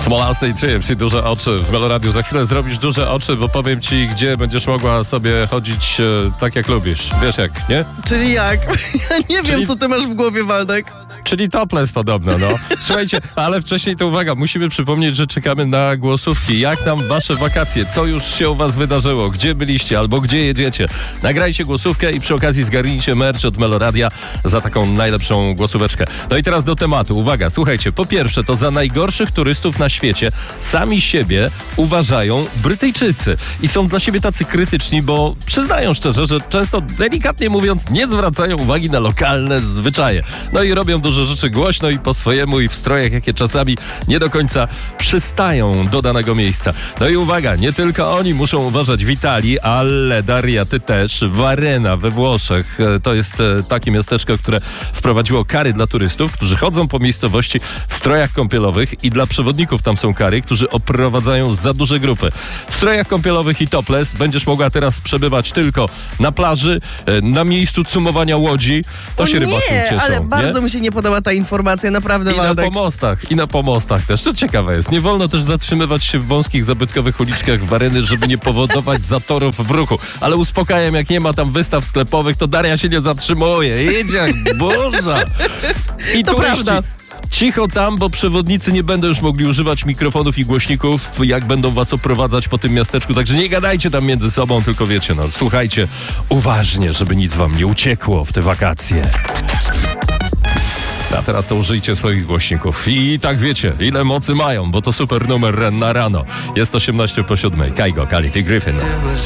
Smolastej Chips i duże oczy w Meloradiu. Za chwilę zrobisz duże oczy, bo powiem ci, gdzie będziesz mogła sobie chodzić tak jak lubisz. Wiesz jak, nie? Czyli jak? Ja nie wiem, co ty masz w głowie, Waldek. Czyli topless podobno, no. Słuchajcie, ale wcześniej to uwaga, musimy przypomnieć, że czekamy na głosówki. Jak tam wasze wakacje? Co już się u was wydarzyło? Gdzie byliście albo gdzie jedziecie? Nagrajcie głosówkę i przy okazji zgarnijcie merch od Meloradia za taką najlepszą głosóweczkę. No i teraz do tematu. Uwaga, słuchajcie, po pierwsze, to za najgorszych turystów na świecie sami siebie uważają Brytyjczycy. I są dla siebie tacy krytyczni, bo przyznają szczerze, że często, delikatnie mówiąc, nie zwracają uwagi na lokalne zwyczaje. No i robią dużo rzeczy głośno i po swojemu i w strojach, jakie czasami nie do końca przystają do danego miejsca. No i uwaga, nie tylko oni muszą uważać w Italii, ale Daria, ty też. Varena we Włoszech. To jest takie miasteczko, które wprowadziło kary dla turystów, którzy chodzą po miejscowości w strojach kąpielowych i dla przewodników tam są kary, którzy oprowadzają za duże grupy. W strojach kąpielowych i topless będziesz mogła teraz przebywać tylko na plaży, na miejscu cumowania łodzi. To się rybacy cieszą, ale bardzo mi się nie podoba ta informacja, naprawdę, Waldek. I na pomostach też. To ciekawe jest. Nie wolno też zatrzymywać się w wąskich, zabytkowych uliczkach Vareny, żeby nie powodować zatorów w ruchu. Ale uspokajam, jak nie ma tam wystaw sklepowych, to Daria się nie zatrzymuje. Idzie jak burza. I to turyści, prawda. cicho tam, bo przewodnicy nie będą już mogli używać mikrofonów i głośników, jak będą was oprowadzać po tym miasteczku. Także nie gadajcie tam między sobą, tylko wiecie, no słuchajcie uważnie, żeby nic wam nie uciekło w te wakacje. A teraz to użyjcie swoich głośników. I tak wiecie, ile mocy mają, bo to super numer na rano. Jest 18 po 7. Kygo, Quality Griffin.